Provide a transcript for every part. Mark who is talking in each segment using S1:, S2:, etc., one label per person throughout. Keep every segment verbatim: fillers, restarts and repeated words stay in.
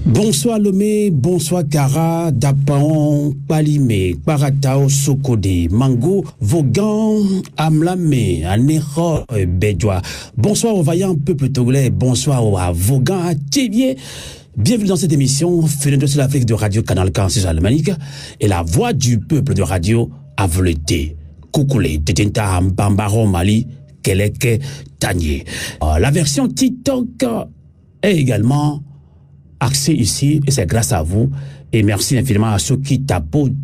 S1: Bonsoir Lomé, bonsoir Kara, Dapaon, Palimé, Paratao, Sokode, Mango, Vogan, Amlame, Anéro, Bédoua. Bonsoir au vaillant peuple togolais, bonsoir au Vogan, à Thébier. Bienvenue dans cette émission, Phénomène de l'Afrique de Radio Canal quarante-six Alémanique et la voix du peuple de Radio Aveleté. Koukoulé, Tétenta, Mbambaro, Mali, Keleke, Tanier. La version TikTok est également accès ici, et c'est grâce à vous. Et merci infiniment à ceux qui tapotent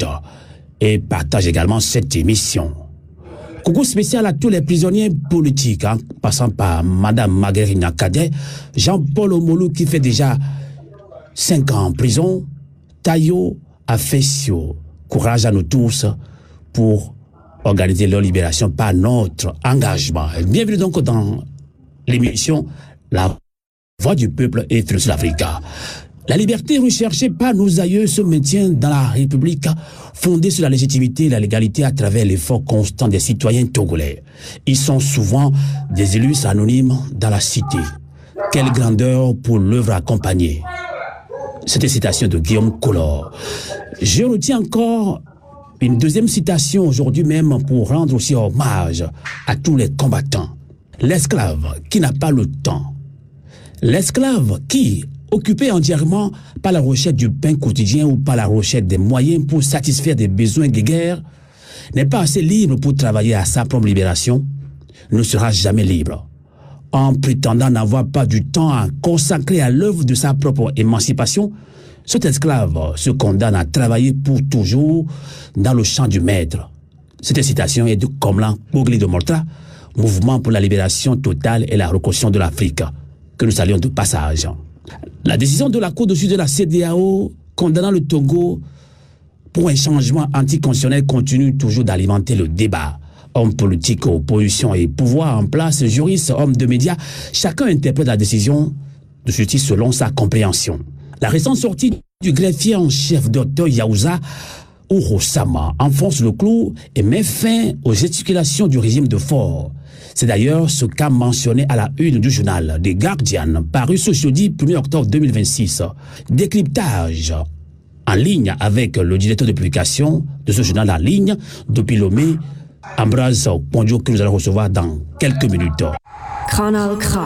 S1: et partagent également cette émission. Coucou spécial à tous les prisonniers politiques, hein, passant par Madame Marguerite Cadet, Jean-Paul Omolou qui fait déjà cinq ans en prison, Tayo Afessio. Courage à nous tous pour organiser leur libération par notre engagement. Bienvenue donc dans l'émission La Voix du peuple et de l'Afrique. La liberté recherchée par nos aïeux se maintient dans la République, fondée sur la légitimité et la légalité à travers l'effort constant des citoyens togolais. Ils sont souvent des élus anonymes dans la cité. Quelle grandeur pour l'œuvre accompagnée. C'était une citation de Guillaume Collor. Je retiens encore une deuxième citation aujourd'hui même pour rendre aussi hommage à tous les combattants. L'esclave qui n'a pas le temps. L'esclave qui, occupé entièrement par la recherche du pain quotidien ou par la recherche des moyens pour satisfaire des besoins de guerre, n'est pas assez libre pour travailler à sa propre libération, ne sera jamais libre. En prétendant n'avoir pas du temps à consacrer à l'œuvre de sa propre émancipation, cet esclave se condamne à travailler pour toujours dans le champ du maître. Cette citation est de Komlan Bogli de Mortra, Mouvement pour la libération totale et la reconstruction de l'Afrique, que nous saluons de passage. La décision de la Cour de justice de la C E D E A O condamnant le Togo pour un changement anticonstitutionnel continue toujours d'alimenter le débat. Hommes politiques, opposition et pouvoir en place, juristes, hommes de médias, chacun interprète la décision de justice selon sa compréhension. La récente sortie du greffier en chef docteur Yaouza Urosama enfonce le clou et met fin aux gesticulations du régime de Faure. C'est d'ailleurs ce qu'a mentionné à la une du journal The Guardian, paru ce jeudi premier octobre deux mille vingt-six. Décryptage en ligne avec le directeur de publication de ce journal en ligne depuis Lomé, Ambroise Pondio, que nous allons recevoir dans quelques minutes.
S2: Canal K.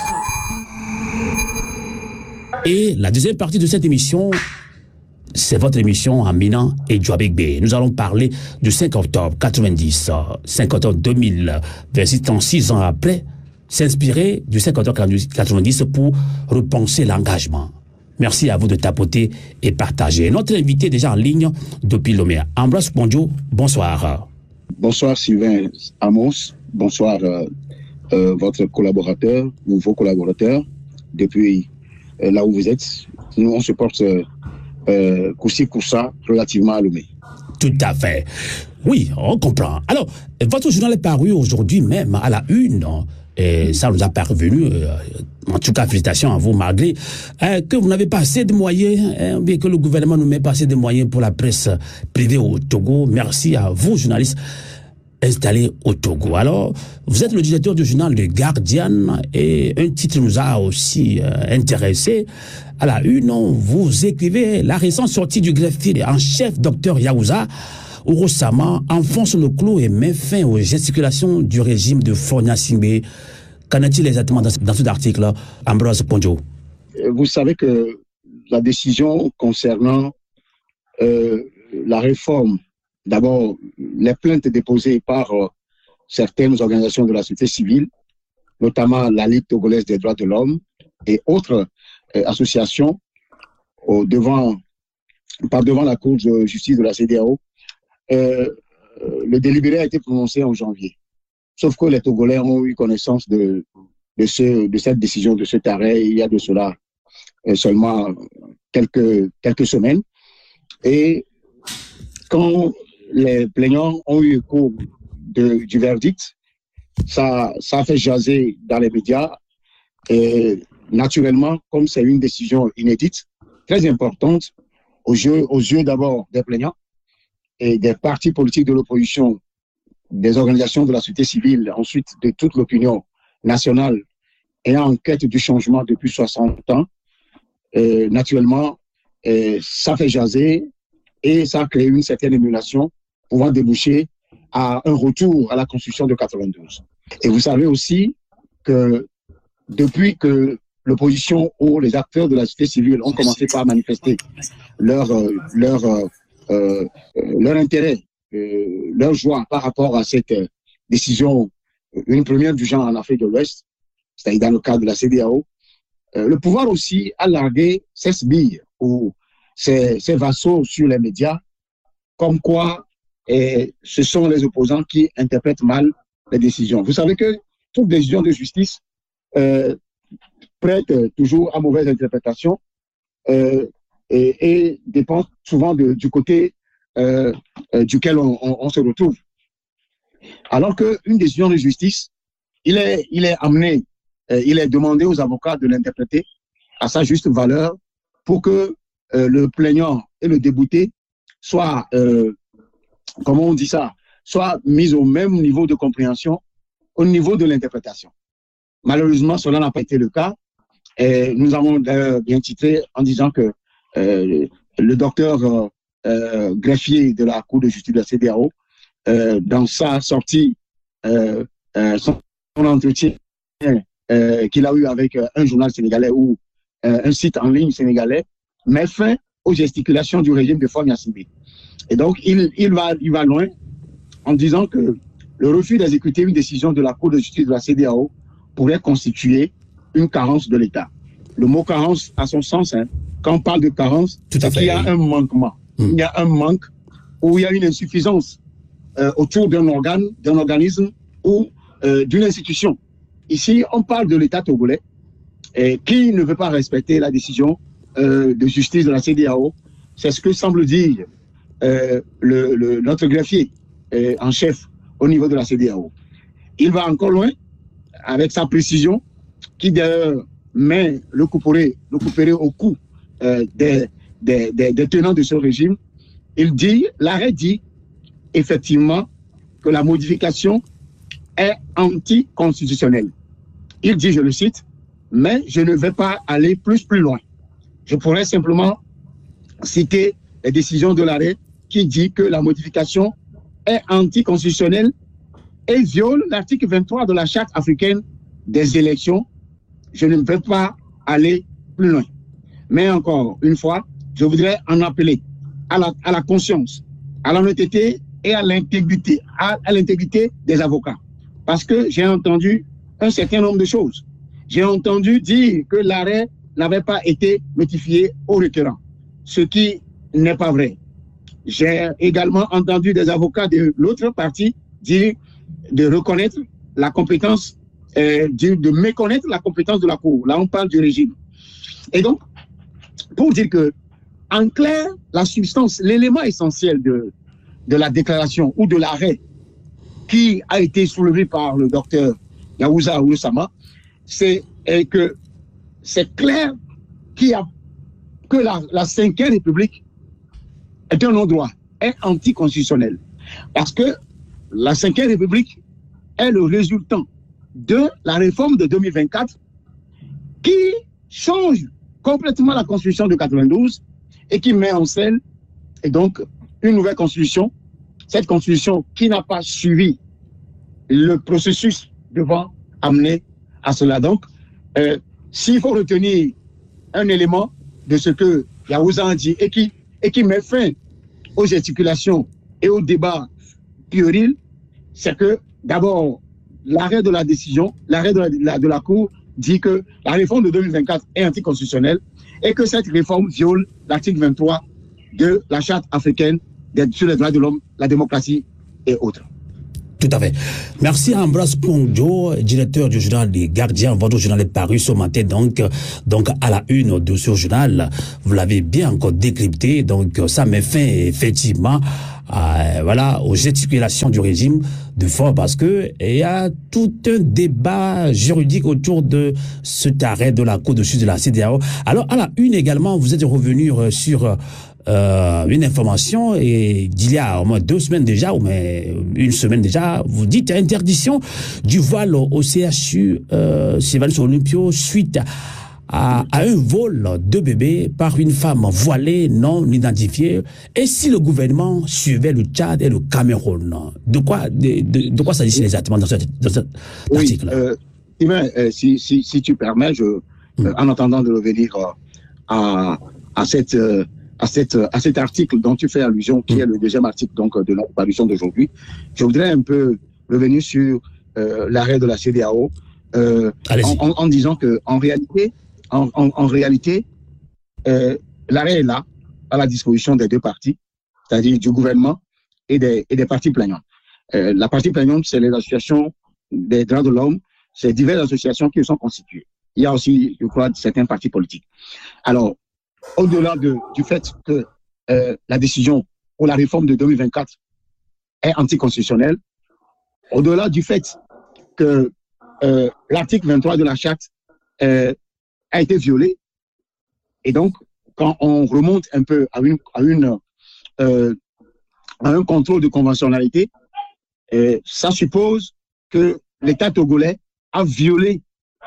S1: Et la deuxième partie de cette émission, c'est votre émission en Minan et Djouabegbe. Nous allons parler du cinq octobre quatre-vingt-dix, cinq octobre deux mille vingt-six, six ans après, s'inspirer du cinq octobre quatre-vingt-dix pour repenser l'engagement. Merci à vous de tapoter et partager. Notre invité déjà en ligne depuis Lomé, Ambroise Pondio, bonsoir.
S3: Bonsoir Sylvain Amos, bonsoir euh, euh, votre collaborateur ou vos collaborateurs depuis euh, là où vous êtes. Nous on se porte euh, Euh, coussi coussa relativement à Lomé.
S1: Tout à fait. Oui, on comprend. Alors, votre journal est paru aujourd'hui même à la une, et ça nous a parvenu, euh, en tout cas, félicitations à vous, malgré euh, que vous n'avez pas assez de moyens, hein, bien que le gouvernement ne met pas assez de moyens pour la presse privée au Togo. Merci à vous, journalistes installés au Togo. Alors, vous êtes le directeur du journal The Guardian et un titre nous a aussi euh, intéressé. À la une, vous écrivez la récente sortie du greffier en chef docteur Yaouza Urosama enfonce le clou et met fin aux gesticulations du régime de Faure-Gnassingbé. Qu'en est-il exactement dans, dans cet article, Ambroise Pondio?
S3: Vous savez que la décision concernant euh, la réforme, d'abord les plaintes déposées par euh, certaines organisations de la société civile, notamment la Ligue togolaise des droits de l'homme et autres euh, associations au devant, par devant la Cour de justice de la C E D E A O, euh, le délibéré a été prononcé en janvier. Sauf que les Togolais ont eu connaissance de, de, ce, de cette décision, de cet arrêt, il y a de cela euh, seulement quelques, quelques semaines. Et quand les plaignants ont eu écho de, du verdict, ça, ça a fait jaser dans les médias. Et naturellement, comme c'est une décision inédite, très importante, aux yeux, aux yeux d'abord des plaignants et des partis politiques de l'opposition, des organisations de la société civile, ensuite de toute l'opinion nationale et en quête du changement depuis soixante ans, euh, naturellement, euh, ça fait jaser et ça crée une certaine émulation pouvant déboucher à un retour à la Constitution de quatre-vingt-douze. Et vous savez aussi que depuis que l'opposition ou les acteurs de la société civile ont commencé par manifester leur, leur, euh, euh, leur intérêt, euh, leur joie par rapport à cette décision, une première du genre en Afrique de l'Ouest, c'est-à-dire dans le cadre de la C D A O, euh, le pouvoir aussi a largué ses sbilles ou ses, ses vassaux sur les médias, comme quoi et ce sont les opposants qui interprètent mal les décisions. Vous savez que toute décision de justice euh, prête toujours à mauvaise interprétation euh, et, et dépend souvent de, du côté euh, euh, duquel on, on, on se retrouve. Alors qu'une décision de justice, il est, il est amené, euh, il est demandé aux avocats de l'interpréter à sa juste valeur pour que euh, le plaignant et le débouté soient, euh, comment on dit ça, soient mis au même niveau de compréhension, au niveau de l'interprétation. Malheureusement, cela n'a pas été le cas. Et nous avons euh, bien titré en disant que euh, le docteur euh, euh, greffier de la Cour de justice de la C D A O, euh, dans sa sortie, euh, euh, son, son entretien euh, qu'il a eu avec euh, un journal sénégalais ou euh, un site en ligne sénégalais, met fin aux gesticulations du régime de Faure Gnassingbé. Et donc, il, il, va, il va loin en disant que le refus d'exécuter une décision de la Cour de justice de la C D A O pourrait constituer une carence de l'État. Le mot carence a son sens. Hein. Quand on parle de carence, c'est qu'il y a un manquement. Mmh. Il y a un manque ou il y a une insuffisance euh, autour d'un organe, d'un organisme ou euh, d'une institution. Ici, on parle de l'État togolais et qui ne veut pas respecter la décision euh, de justice de la C D A O. C'est ce que semble dire euh, le, le, notre greffier euh, en chef au niveau de la C D A O. Il va encore loin avec sa précision qui d'ailleurs met le couperet, le couperet au cou euh, des, des, des, des tenants de ce régime. Il dit, l'arrêt dit effectivement que la modification est anticonstitutionnelle. Il dit, je le cite, mais je ne vais pas aller plus plus loin. Je pourrais simplement citer les décisions de l'arrêt qui dit que la modification est anticonstitutionnelle et viole l'article vingt-trois de la Charte africaine des élections. Je ne vais pas aller plus loin. Mais encore une fois, je voudrais en appeler à la, à la conscience, à l'honnêteté et à l'intégrité, à, à l'intégrité des avocats. Parce que j'ai entendu un certain nombre de choses. J'ai entendu dire que l'arrêt n'avait pas été notifié au requérant, ce qui n'est pas vrai. J'ai également entendu des avocats de l'autre partie dire de reconnaître la compétence, euh, de, de méconnaître la compétence de la Cour. Là, on parle du régime. Et donc, pour dire que, en clair, la substance, l'élément essentiel de, de la déclaration ou de l'arrêt qui a été soulevé par le docteur Yaouza Ouroussama, c'est que c'est clair qu'il y a, que la, la cinquième République est un non-droit, est anticonstitutionnel. Parce que la cinquième République est le résultant de la réforme de deux mille vingt-quatre qui change complètement la constitution de quatre-vingt-douze et qui met en scène et donc une nouvelle constitution. Cette constitution qui n'a pas suivi le processus devant amener à cela. Donc, euh, s'il faut retenir un élément de ce que Yaouza a dit et qui, et qui met fin aux gesticulations et aux débats puérils, c'est que d'abord, l'arrêt de la décision, l'arrêt de la, de, la, de la Cour dit que la réforme de deux mille vingt-quatre est anticonstitutionnelle et que cette réforme viole l'article vingt-trois de la Charte africaine sur les droits de l'homme, la démocratie et autres.
S1: Tout à fait. Merci à Ambroise Kongjo, directeur du journal des Gardiens. Votre journal est paru ce matin, donc, donc à la une de ce journal. Vous l'avez bien encore décrypté, donc ça met fin effectivement à, voilà, aux gesticulations du régime de Faure, parce que il y a tout un débat juridique autour de cet arrêt de la Cour de justice de la C D A O. Alors à la une également, vous êtes revenu sur Euh, une information et d'il y a au moins deux semaines déjà, ou mais une semaine déjà, vous dites interdiction du voile au C H U euh, Sylvanus Olympio suite à, à un vol de bébés par une femme voilée non identifiée. Et si le gouvernement suivait le Tchad et le Cameroun, de quoi, de, de, de quoi s'agit-il exactement dans, ce, dans cet
S3: oui,
S1: article?
S3: euh, euh, si, si, si tu permets, je, mm. euh, en attendant de revenir euh, à, à, cette, euh, à, cette, à cet article dont tu fais allusion, qui mm. est le deuxième article donc, de notre parution d'aujourd'hui, je voudrais un peu revenir sur euh, l'arrêt de la C E D E A O euh, en, en, en disant que en réalité, en, en, en réalité euh, l'arrêt est là, à la disposition des deux parties, c'est-à-dire du gouvernement et des, et des parties plaignantes. Euh, la partie plaignante, c'est les associations des droits de l'homme, c'est diverses associations qui sont constituées. Il y a aussi, je crois, certains partis politiques. Alors, au-delà de, du fait que euh, la décision pour la réforme de deux mille vingt-quatre est anticonstitutionnelle, au-delà du fait que euh, l'article vingt-trois de la Charte euh, a été violé, et donc, quand on remonte un peu à, une, à, une, euh, à un contrôle de conventionnalité, euh, ça suppose que l'État togolais a violé,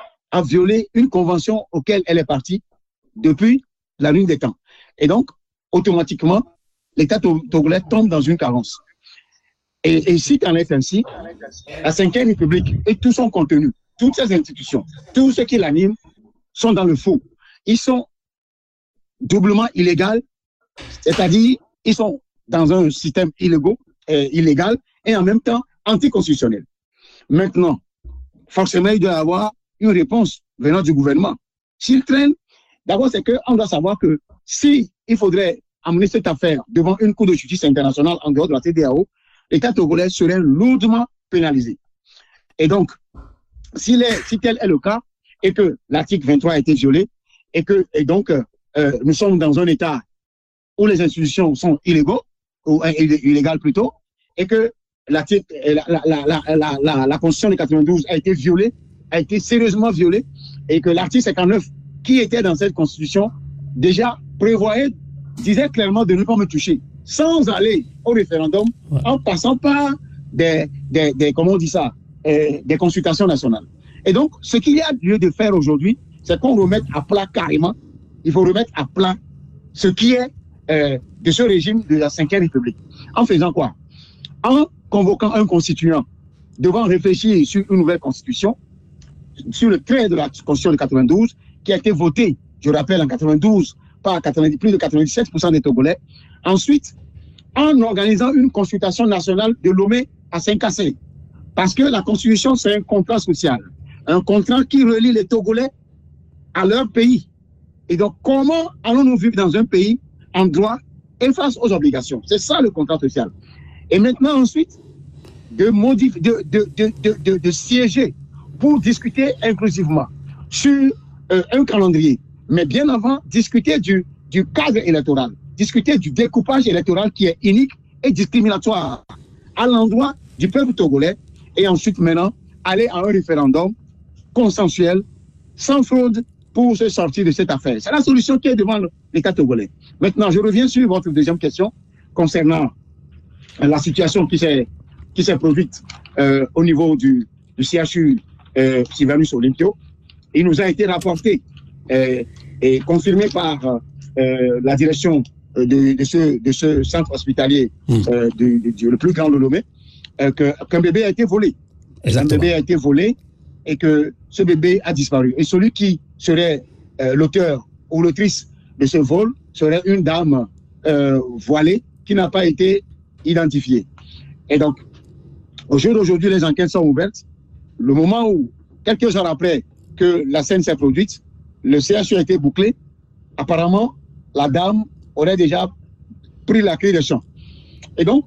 S3: a violé une convention auquel elle est partie depuis la nuit des temps. Et donc, automatiquement, l'État togolais tombe dans une carence. Et, et si tu en es ainsi, la cinquième République et tout son contenu, toutes ses institutions, tout ce qui l'anime, sont dans le faux. Ils sont doublement illégaux, c'est-à-dire ils sont dans un système illégal, euh, illégal et en même temps anticonstitutionnel. Maintenant, forcément, il doit y avoir une réponse venant du gouvernement. S'il traîne, d'abord, c'est qu'on doit savoir que si il faudrait amener cette affaire devant une cour de justice internationale en dehors de la C E D E A O, l'État togolais serait lourdement pénalisé. Et donc, s'il est, si tel est le cas, et que l'article vingt-trois a été violé, et que, et donc, euh, nous sommes dans un État où les institutions sont illégaux, ou euh, illégales plutôt, et que la, la, la, la, la, la, la Constitution de quatre-vingt-douze a été violée, a été sérieusement violée, et que l'article cinquante-neuf, qui était dans cette Constitution, déjà prévoyait, disait clairement de ne pas me toucher, sans aller au référendum, ouais. en passant par des, des, des, comment on dit ça, euh, des consultations nationales. Et donc, ce qu'il y a lieu de faire aujourd'hui, c'est qu'on remette à plat carrément, il faut remettre à plat ce qui est euh, de ce régime de la cinquième République. En faisant quoi? En convoquant un constituant devant réfléchir sur une nouvelle constitution, sur le trait de la constitution de quatre-vingt-douze, qui a été votée, je rappelle, en quatre-vingt-douze par quatre-vingt-dix, plus de quatre-vingt-dix-sept pour cent des Togolais. Ensuite, en organisant une consultation nationale de Lomé à Saint-Cassé. Parce que la constitution, c'est un contrat social. Un contrat qui relie les Togolais à leur pays. Et donc, comment allons-nous vivre dans un pays en droit et face aux obligations? C'est ça le contrat social. Et maintenant, ensuite, de, modifier, de, de, de, de, de, de siéger pour discuter inclusivement sur euh, un calendrier. Mais bien avant, discuter du, du cadre électoral, discuter du découpage électoral qui est unique et discriminatoire à l'endroit du peuple togolais. Et ensuite, maintenant, aller à un référendum consensuel, sans fraude, pour se sortir de cette affaire. C'est la solution qui est devant l'État togolais. Maintenant, je reviens sur votre deuxième question concernant la situation qui s'est qui s'est produite euh, au niveau du, du C H U euh, Sylvanus Olympio. Il nous a été rapporté euh, et confirmé par euh, la direction de, de, ce, de ce centre hospitalier mmh. euh, du, du, le plus grand de Lomé, euh, que, qu'un bébé a été volé. Exactement. Un bébé a été volé et que ce bébé a disparu. Et celui qui serait euh, l'auteur ou l'autrice de ce vol serait une dame euh, voilée qui n'a pas été identifiée. Et donc, au jour d'aujourd'hui, les enquêtes sont ouvertes. Le moment où, quelques heures après que la scène s'est produite, le C H U a été bouclé. Apparemment, la dame aurait déjà pris la clé des champs. Et donc,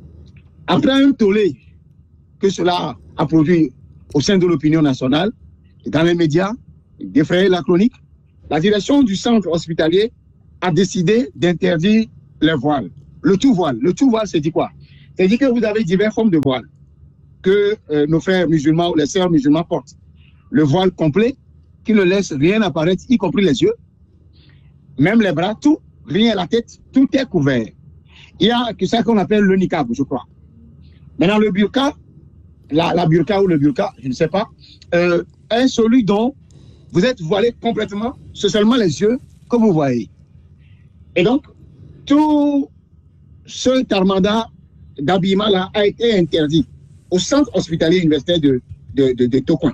S3: après un tollé que cela a produit au sein de l'opinion nationale, dans les médias, d'effrayer la chronique, la direction du centre hospitalier a décidé d'interdire les voiles. Le tout voile. Le tout voile, c'est dit quoi? C'est dit que vous avez diverses formes de voiles que euh, nos frères musulmans ou les sœurs musulmans portent. Le voile complet, qui ne laisse rien apparaître, y compris les yeux, même les bras, tout, rien à la tête, tout est couvert. Il y a ça qu'on appelle le niqab, je crois. Maintenant, le burqa, la, la burqa ou le burqa, je ne sais pas, euh, est celui dont vous êtes voilé complètement, c'est seulement les yeux que vous voyez. Et donc, tout ce tarmada d'habillement-là a été interdit au centre hospitalier universitaire de, de, de, de Tokoin,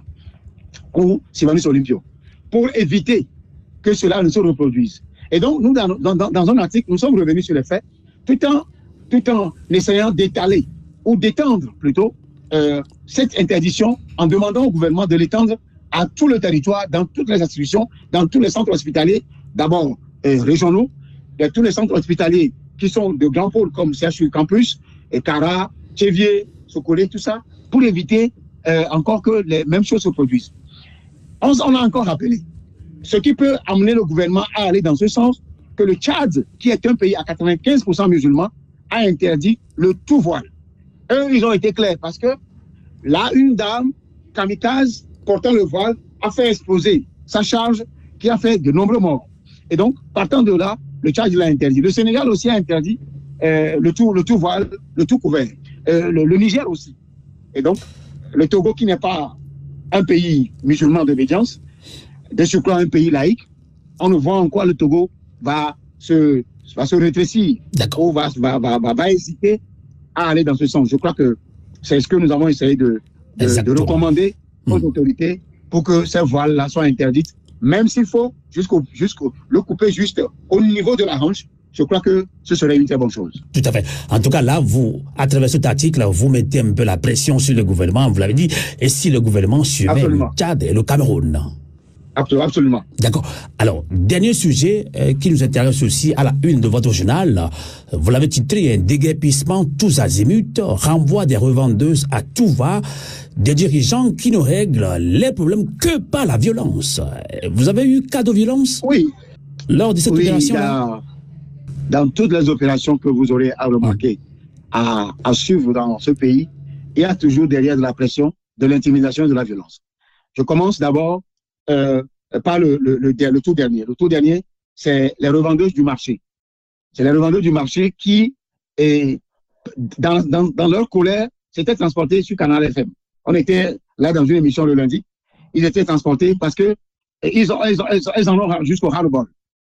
S3: ou Sylvanus Olympio, pour éviter que cela ne se reproduise. Et donc, nous, dans, dans, dans un article, nous sommes revenus sur les faits, tout en, tout en essayant d'étaler, ou d'étendre plutôt, euh, cette interdiction, en demandant au gouvernement de l'étendre à tout le territoire, dans toutes les institutions, dans tous les centres hospitaliers, d'abord euh, régionaux, de tous les centres hospitaliers qui sont de grands pôles comme C H U Campus, et Cara, Théviers, Sokolé, tout ça, pour éviter euh, encore que les mêmes choses se produisent. On, on a encore rappelé ce qui peut amener le gouvernement à aller dans ce sens, que le Tchad, qui est un pays à quatre-vingt-quinze pour cent musulman, a interdit le tout voile. Eux, ils ont été clairs parce que là, une dame kamikaze portant le voile a fait exploser sa charge qui a fait de nombreux morts. Et donc, partant de là, le Tchad l'a interdit. Le Sénégal aussi a interdit euh, le, tout, le tout voile, le tout couvert. Euh, le, le Niger aussi. Et donc, le Togo, qui n'est pas un pays musulman d'obédience, de surcroît un pays laïque, on ne voit en quoi le Togo va se, va se rétrécir ou va, va, va, va, va hésiter à aller dans ce sens. Je crois que c'est ce que nous avons essayé de, de, de recommander aux mmh. autorités pour que ces voiles-là soient interdites, même s'il faut jusqu'au, jusqu'au, le couper juste au niveau de la hanche. Je crois que ce serait une très bonne chose.
S1: Tout à fait. En tout cas, là, vous, à travers cet article, vous mettez un peu la pression sur le gouvernement, vous l'avez dit, et si le gouvernement suivait le Tchad et le Cameroun.
S3: Absolument.
S1: D'accord. Alors, dernier sujet euh, qui nous intéresse aussi à la une de votre journal. Vous l'avez titré « Un déguerpissement tous azimuts, renvoi des revendeuses à tout va, des dirigeants qui ne règlent les problèmes que par la violence ». Vous avez eu cas de violence ?
S3: Oui.
S1: Lors de cette
S3: oui,
S1: opération
S3: a, dans toutes les opérations que vous aurez à remarquer, mmh. à, à suivre dans ce pays, il y a toujours derrière de la pression, de l'intimidation et de la violence. Je commence d'abord Euh, pas le, le, le, le tout dernier. Le tout dernier, c'est les revendeuses du marché. C'est les revendeuses du marché qui, est, dans, dans, dans leur colère, s'étaient transportés sur Canal F M. On était là dans une émission le lundi. Ils étaient transportés parce que ils, ont, ils, ont, ils, ont, ils en ont jusqu'au ras-le-bol.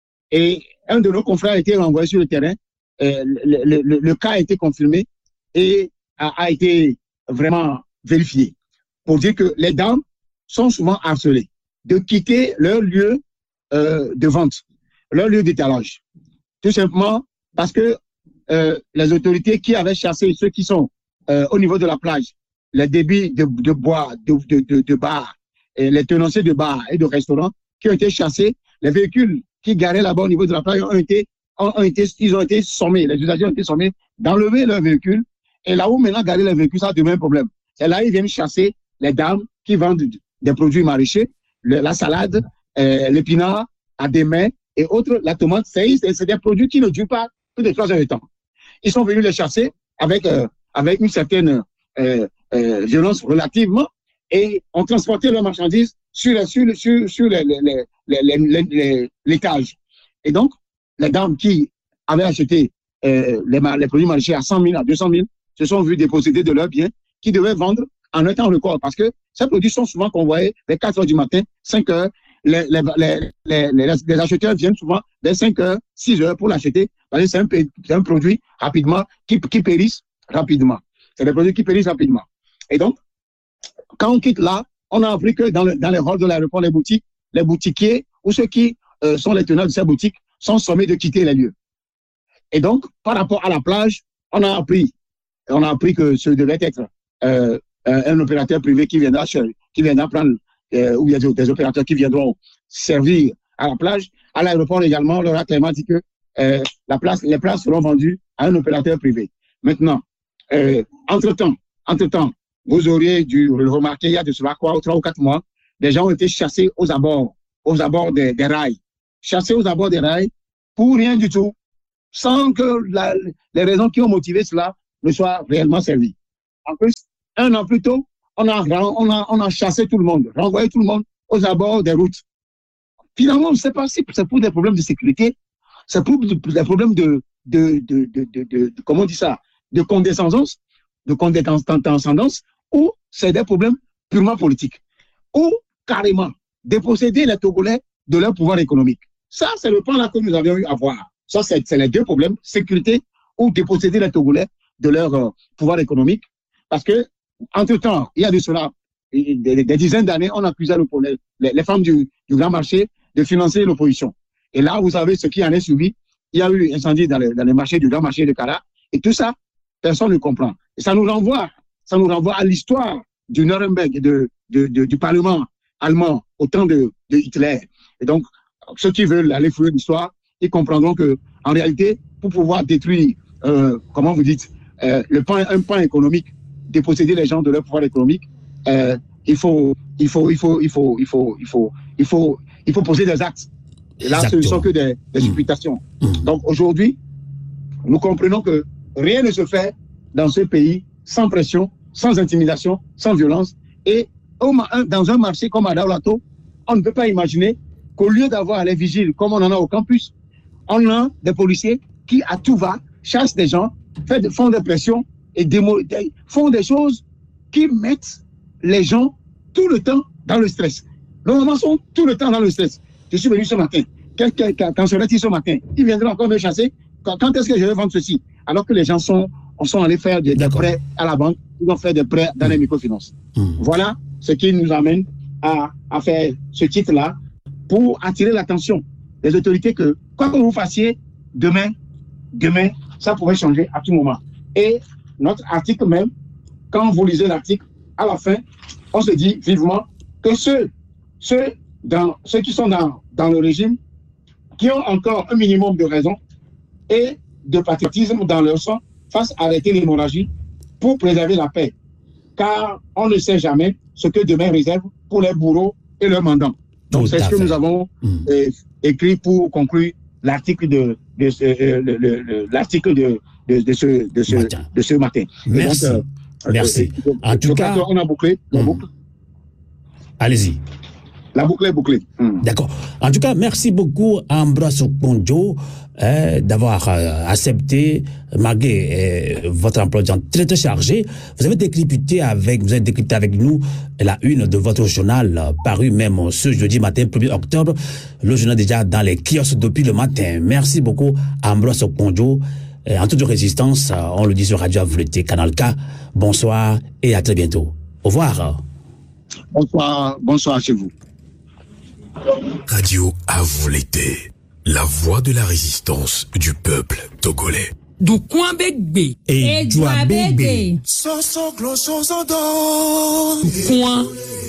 S3: Et un de nos confrères a été renvoyé sur le terrain. Euh, le, le, le, le cas a été confirmé et a, a été vraiment vérifié pour dire que les dames sont souvent harcelées de quitter leur lieu euh, de vente, leur lieu d'étalage. Tout simplement parce que euh, les autorités qui avaient chassé ceux qui sont euh, au niveau de la plage, les débits de, de bois, de, de, de, de bars, et les tenanciers de bars et de restaurants qui ont été chassés, les véhicules qui garaient là-bas au niveau de la plage ont été, ont, ont été, ils ont été sommés, les usagers ont été sommés d'enlever leurs véhicules. Et là où maintenant garer les véhicules, ça devient un problème. C'est là ils viennent chasser les dames qui vendent des produits maraîchers, Le, la salade, euh, l'épinard à des mains et autres, la tomate, c'est, c'est des produits qui ne durent pas plus de trois heures de temps. Ils sont venus les chasser avec, euh, avec une certaine euh, euh, violence relativement et ont transporté leurs marchandises sur, sur, sur, sur les, les, les, les, les, les, l'étage. Et donc, les dames qui avaient acheté euh, les, les produits maraîchers à cent mille, à deux cent mille, se sont vues déposséder de leurs biens qui devaient vendre en un temps record, parce que ces produits sont souvent convoyés vers quatre heures du matin, cinq heures. Les, les, les, les, les, les acheteurs viennent souvent vers cinq heures, six heures pour l'acheter, parce que c'est un, c'est un produit rapidement, qui, qui périsse rapidement. C'est des produits qui périssent rapidement. Et donc, quand on quitte là, on a appris que dans, le, dans les halls de l'aéroport, les boutiques, les boutiquiers ou ceux qui euh, sont les tenants de ces boutiques sont sommés de quitter les lieux. Et donc, par rapport à la plage, on a appris, on a appris que ce devait être euh, un opérateur privé qui viendra, qui viendra prendre, euh, ou il y a des, des opérateurs qui viendront servir à la plage. À l'aéroport également, on leur a clairement dit que euh, la place, les places seront vendues à un opérateur privé. Maintenant, euh, entre-temps, entre-temps, vous auriez dû le remarquer, il y a de cela quoi, trois ou quatre mois, des gens ont été chassés aux abords, aux abords des, des rails. Chassés aux abords des rails pour rien du tout, sans que la, les raisons qui ont motivé cela ne soient réellement servies. En plus, un an plus tôt, on a, on, a, on a chassé tout le monde, renvoyé tout le monde aux abords des routes. Finalement, on ne sait pas si c'est pour des problèmes de sécurité, c'est pour des problèmes de, de, de, de, de, de, de comment on dit ça, de condescendance, de condescendance, ou c'est des problèmes purement politiques. Ou carrément, déposséder les Togolais de leur pouvoir économique. Ça, c'est le plan-là que nous avions eu à voir. Ça, c'est, c'est les deux problèmes, sécurité ou déposséder les Togolais de leur euh, pouvoir économique. Parce que, entre-temps, il y a de cela, des, des, des dizaines d'années, on accusait le, les, les femmes du, du grand marché de financer l'opposition. Et là, vous savez ce qui en est suivi. Il y a eu incendie dans le, dans le marché du grand marché de Kara. Et tout ça, personne ne comprend. Et ça nous renvoie, ça nous renvoie à l'histoire du Nuremberg, de, de, de, du Parlement allemand au temps de, de Hitler. Et donc, ceux qui veulent aller fouiller l'histoire, ils comprendront que, en réalité, pour pouvoir détruire, euh, comment vous dites, euh, le pan, un pan économique, déposséder les gens de leur pouvoir économique, euh, il faut, il faut, il faut, il faut, il faut, il faut, il faut, il faut poser des actes. Et là, ce ne sont que des, des supputations. Mmh. Donc aujourd'hui, nous comprenons que rien ne se fait dans ce pays sans pression, sans intimidation, sans violence. Et au, dans un marché comme à Daolato, on ne peut pas imaginer qu'au lieu d'avoir les vigiles comme on en a au campus, on a des policiers qui, à tout va, chassent des gens, font des pressions et démo, font des choses qui mettent les gens tout le temps dans le stress. Les moments sont tout le temps dans le stress. Je suis venu ce matin. Quand serait-il ce matin? Il viendra encore me chasser. Quand, quand est-ce que je vais vendre ceci? Alors que les gens sont, sont allés faire des, des prêts à la banque, ils ont fait des prêts dans les microfinances. Mmh. Voilà ce qui nous amène à, à faire ce titre-là pour attirer l'attention des autorités que, quoi que vous fassiez, demain, demain, ça pourrait changer à tout moment. Et notre article même, quand vous lisez l'article, à la fin, on se dit vivement que ceux, ceux, dans, ceux qui sont dans, dans le régime, qui ont encore un minimum de raison et de patriotisme dans leur sang, fassent arrêter l'hémorragie pour préserver la paix. Car on ne sait jamais ce que demain réserve pour les bourreaux et leurs mandants. Donc c'est ce que nous avons mmh. euh, écrit pour conclure l'article de, de, ce, euh, le, le, l'article de, de, de, ce, de, ce, matin. de ce matin.
S1: Merci. Donc, euh, Merci.
S3: Euh,
S1: en tout cas,
S3: on a bouclé la mmh. boucle.
S1: Allez-y.
S3: La boucle est bouclée. Mmh.
S1: D'accord. En tout cas, merci beaucoup à Ambroise Okponjo euh, d'avoir euh, accepté, malgré euh, votre emploi de temps très très chargé. Vous avez décrypté avec, vous avez décrypté avec nous la une de votre journal, euh, paru même ce jeudi matin, premier octobre. Le journal déjà dans les kiosques depuis le matin. Merci beaucoup à Ambroise Okponjo. Euh, en toute résistance, euh, on le dit sur Radio Avouleté, Canal K. Bonsoir et à très bientôt. Au revoir.
S3: Bonsoir, bonsoir chez vous.
S2: Radio Avouleté, la voix de la résistance du peuple togolais.
S4: Du coin bégbe
S1: et du bégbe.
S2: Sans sans clochons en dehors.
S4: Coin